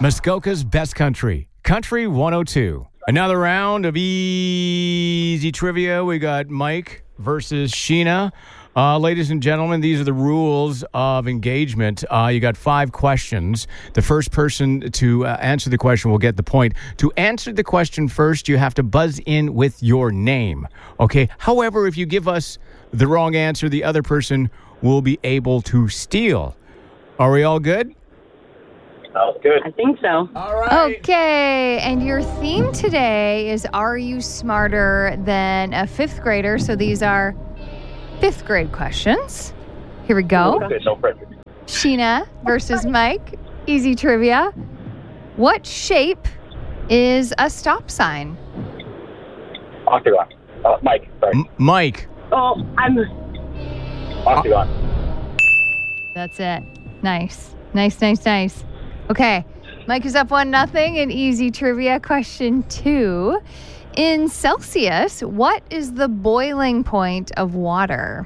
Muskoka's Best Country, Country 102. Another round of easy trivia. We got Mike versus Sheena. Ladies and gentlemen, these are the rules of engagement. You got 5 questions. The first person to answer the question will get the point. To answer the question first, you have to buzz in with your name. Okay? However, if you give us the wrong answer, the other person will be able to steal. Are we all good? Sounds good. I think so. All right. Okay, and your theme today is Are You Smarter Than a Fifth Grader? So these are 5th grade questions. Here we go. Okay, no pressure. Sheena versus Mike. Easy trivia. What shape is a stop sign? Octagon. Mike, sorry. Mike. Oh, I'm... Octagon. That's it. Nice. Nice. Okay, Mike is up 1-0 in easy trivia. Question 2. In Celsius, what is the boiling point of water?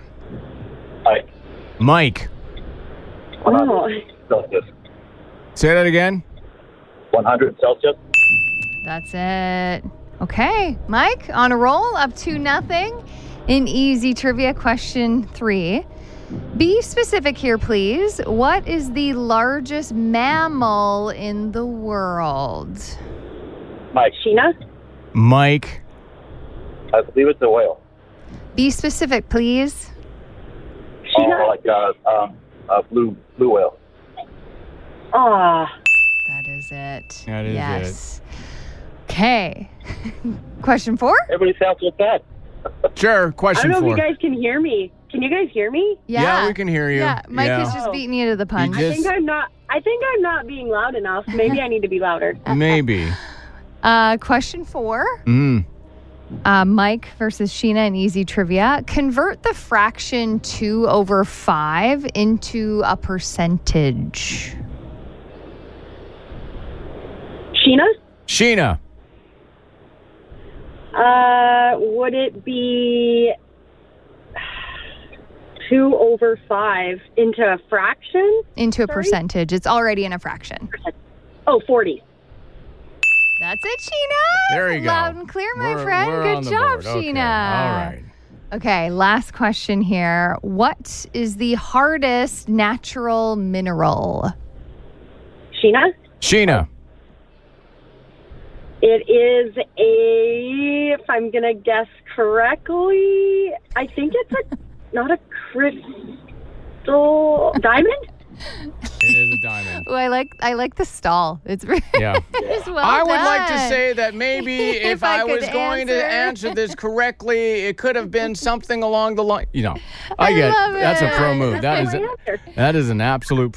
Mike. 100 Celsius. Say that again. 100 Celsius. That's it. Okay, Mike, on a roll, up 2-0 in easy trivia. Question 3. Be specific here, please. What is the largest mammal in the world? Mike. Sheena? Mike. I believe it's a whale. Be specific, please. Sheena? Like a blue whale. Ah, That is it. That is yes. Okay. Question 4? Everybody sounds so bad. Sure. I Question don't know 4. if you guys can hear me. Can you guys hear me? Yeah, we can hear you. Yeah, Mike Yeah. is just beating you to the punch. You I think I'm not being loud enough. Maybe I need to be louder. Maybe. Question 4. Mm. Mike versus Sheena in easy trivia. Convert the fraction 2/5 into a percentage. Sheena? Sheena. Would it be 2/5 into a fraction? Into a Sorry? percentage. It's already in a fraction. Oh, 40. That's it, Sheena. There you go. Loud and clear, my We're friend. on Good the job, board. Okay. Sheena. All right. Okay, last question here. What is the hardest natural mineral? Sheena? Sheena. It is if I'm going to guess correctly, I think it's not a crystal diamond? It is a diamond. Oh, I like the stall. It's Yeah. it's well I would like to done. say that maybe if I I could was going to answer. answer this correctly, it could have been something along the line. I I get love that's a pro it. move. That's my answer. That is an absolute